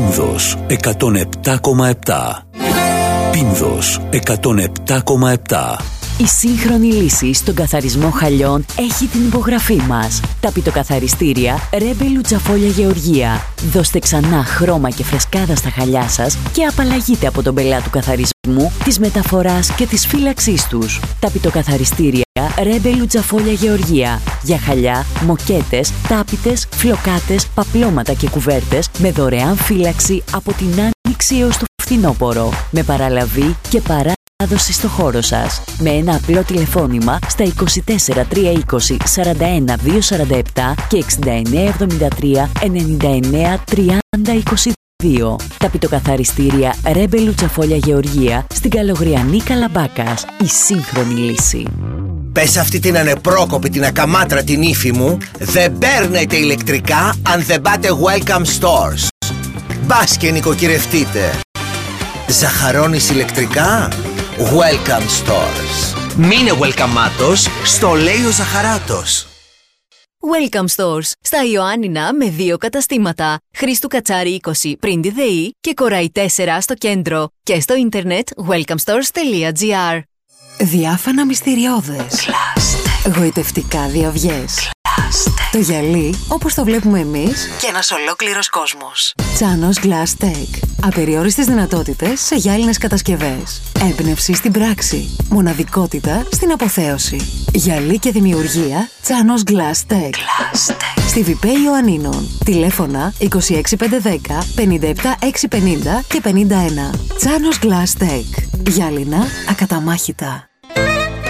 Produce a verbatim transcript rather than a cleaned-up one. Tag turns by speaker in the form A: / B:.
A: Πίνδος εκατόν επτά κόμμα επτά. Πίνδος εκατόν επτά κόμμα επτά.
B: Η σύγχρονη λύση στον καθαρισμό χαλιών έχει την υπογραφή μας. Τα πιτοκαθαριστήρια Ρέμπε Λουτσαφόλια Γεωργία. Δώστε ξανά χρώμα και φρεσκάδα στα χαλιά σας και απαλλαγείτε από τον πελά του καθαρισμού, της μεταφοράς και της φύλαξής τους. Τα πιτοκαθαριστήρια Ρέμπε Λουτσαφόλια Γεωργία. Για χαλιά, μοκέτες, τάπητες, φλοκάτες, παπλώματα και κουβέρτες με δωρεάν φύλαξη από την άνοιξη έως το φθινόπωρο. Με παραλαβή και παρά Άδοση στο χώρο σας. Με ένα απλό τηλεφώνημα στα είκοσι τέσσερα τριακόσια είκοσι σαράντα ένα διακόσια σαράντα επτά και εξήντα εννέα εβδομήντα τρία ενενήντα εννέα τριάντα είκοσι δύο. Τα πιτοκαθαριστήρια Ρέμπε Λουτσαφόλια Γεωργία στην Καλογριανή Καλαμπάκας. Η σύγχρονη λύση.
C: Πες αυτή την ανεπρόκοπη, την ακαμάτρα την ύφη μου, δεν παίρνετε ηλεκτρικά αν δεν πάτε Welcome Stores. Μπας και νοικοκυρευτείτε. Ζαχαρώνεις ηλεκτρικά? Welcome Stores. Μείνε welcome-άτος, στο λέει ο Ζαχαράτος.
D: Welcome Stores. Στα Ιωάννινα με δύο καταστήματα. Χρήστου Κατσάρη είκοσι πριν τη ΔΕΗ και Κοραή τέσσερα στο κέντρο. Και στο ίντερνετ welcome stores τελεία gr.
E: Διάφανα μυστηριώδες. Κλάστε. Γοητευτικά διαυγές. Κλάστε. Το γυαλί όπως το βλέπουμε εμείς και ένας ολόκληρος κόσμος. Τσάνος Glass Tech. Απεριόριστες δυνατότητες σε γυάλινες κατασκευές. Έμπνευση στην πράξη. Μοναδικότητα στην αποθέωση. Γυαλί και δημιουργία Τσάνος Glass Tech. Glass Tech. Στη Βιπέ Ιωαννίνων. Τηλέφωνα είκοσι έξι πεντακόσια δέκα πενήντα επτά εξακόσια πενήντα και πενήντα ένα. Τσάνος Glass Tech. Γυάλινα ακαταμάχητα.